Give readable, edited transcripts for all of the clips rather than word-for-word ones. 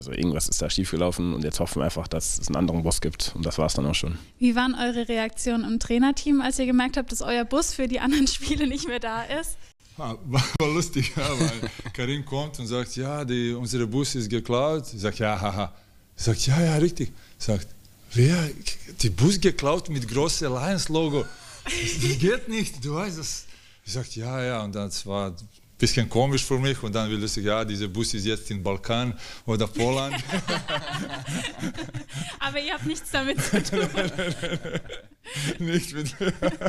Also irgendwas ist da schiefgelaufen und jetzt hoffen wir einfach, dass es einen anderen Bus gibt und das war es dann auch schon. Wie waren eure Reaktionen im Trainerteam, als ihr gemerkt habt, dass euer Bus für die anderen Spiele nicht mehr da ist? War lustig, ja, weil Karim kommt und sagt, ja, unsere Bus ist geklaut. Ich sage, ja, haha. Ich sage, ja, richtig. Sagt, wer? Die Bus geklaut mit großem Lions-Logo. Das geht nicht, du weißt das. Ich sage, ja, und das war ein bisschen komisch für mich. Und dann will ich sagen, ja, dieser Bus ist jetzt in Balkan oder Polen. Aber ihr habt nichts damit zu tun. Nicht mit.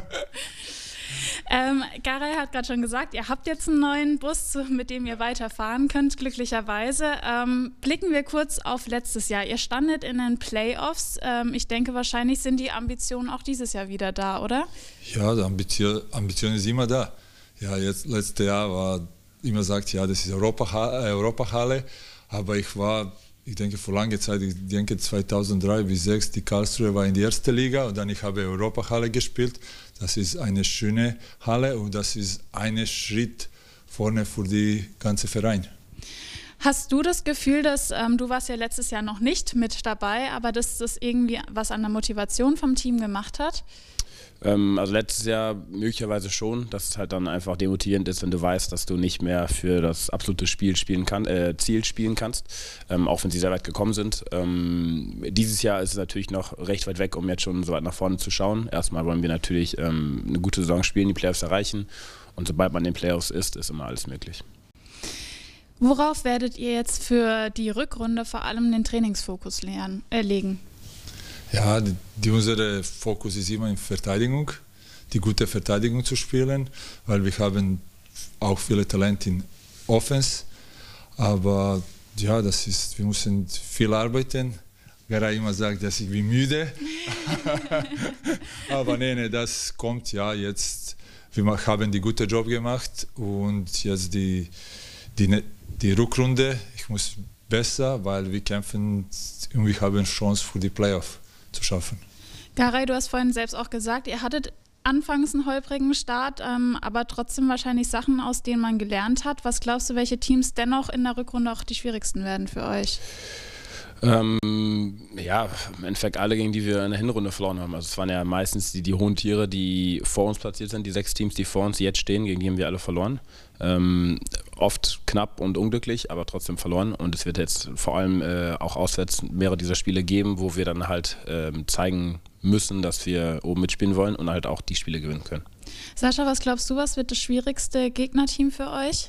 Garay hat gerade schon gesagt, ihr habt jetzt einen neuen Bus, mit dem ihr weiterfahren könnt, glücklicherweise. Blicken wir kurz auf letztes Jahr. Ihr standet in den Playoffs. Ich denke, wahrscheinlich sind die Ambitionen auch dieses Jahr wieder da, oder? Ja, die Ambition ist immer da. Ja, jetzt letztes Jahr war immer gesagt, ja, das ist Europahalle, aber ich denke vor langer Zeit, ich denke 2003 bis 2006, die Karlsruhe war in der ersten Liga und dann ich habe Europahalle gespielt. Das ist eine schöne Halle und das ist ein Schritt vorne für die ganze Verein. Hast du das Gefühl, dass du warst ja letztes Jahr noch nicht mit dabei, aber dass das irgendwie was an der Motivation vom Team gemacht hat? Also letztes Jahr möglicherweise schon, dass es halt dann einfach demotivierend ist, wenn du weißt, dass du nicht mehr für das absolute Ziel spielen kannst, auch wenn sie sehr weit gekommen sind. Dieses Jahr ist es natürlich noch recht weit weg, um jetzt schon so weit nach vorne zu schauen. Erstmal wollen wir natürlich eine gute Saison spielen, die Playoffs erreichen und sobald man in den Playoffs ist immer alles möglich. Worauf werdet ihr jetzt für die Rückrunde vor allem den Trainingsfokus legen? Ja, unser Fokus ist immer in Verteidigung, die gute Verteidigung zu spielen, weil wir haben auch viele Talente in Offense, aber ja, wir müssen viel arbeiten. Garay immer sagt, dass ich bin müde, aber nee, das kommt ja jetzt. Wir haben die gute Job gemacht und jetzt die Rückrunde, ich muss besser, weil wir kämpfen und wir haben eine Chance für die Playoff zu schaffen. Garay, du hast vorhin selbst auch gesagt, ihr hattet anfangs einen holprigen Start, aber trotzdem wahrscheinlich Sachen, aus denen man gelernt hat. Was glaubst du, welche Teams dennoch in der Rückrunde auch die schwierigsten werden für euch? Ja, im Endeffekt alle, gegen die wir in der Hinrunde verloren haben. Also es waren ja meistens die hohen Tiere, die vor uns platziert sind, die 6 Teams, die vor uns jetzt stehen, gegen die haben wir alle verloren. Oft knapp und unglücklich, aber trotzdem verloren. Und es wird jetzt vor allem auch auswärts mehrere dieser Spiele geben, wo wir dann halt zeigen müssen, dass wir oben mitspielen wollen und halt auch die Spiele gewinnen können. Sascha, was glaubst du, was wird das schwierigste Gegnerteam für euch?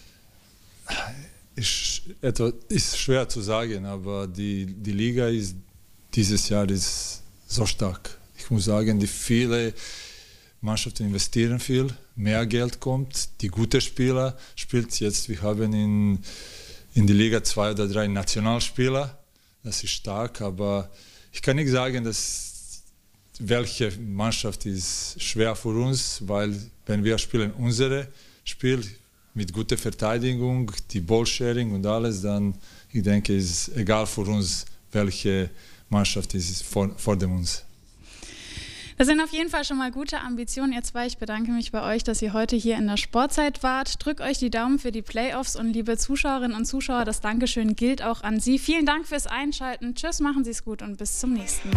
Ist schwer zu sagen, aber die Liga ist dieses Jahr so stark. Ich muss sagen, viele Mannschaften investieren viel, mehr Geld kommt, die guten Spieler spielen jetzt. Wir haben in der Liga 2 oder 3 Nationalspieler, das ist stark, aber ich kann nicht sagen, welche Mannschaft ist schwer für uns, weil wenn wir spielen unsere Spiel mit guter Verteidigung, die Ballsharing und alles, dann, ich denke, ist egal für uns, welche Mannschaft ist vor uns. Das sind auf jeden Fall schon mal gute Ambitionen, ihr zwei. Ich bedanke mich bei euch, dass ihr heute hier in der Sportzeit wart. Drückt euch die Daumen für die Playoffs und liebe Zuschauerinnen und Zuschauer, das Dankeschön gilt auch an Sie. Vielen Dank fürs Einschalten. Tschüss, machen Sie es gut und bis zum nächsten Mal.